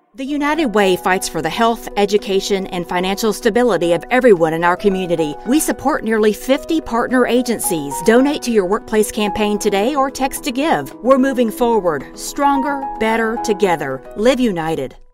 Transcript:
The United Way fights for the health, education, and financial stability of everyone in our community. We support nearly 50 partner agencies. Donate to your workplace campaign today or text to give. We're moving forward, stronger, better, together. Live United.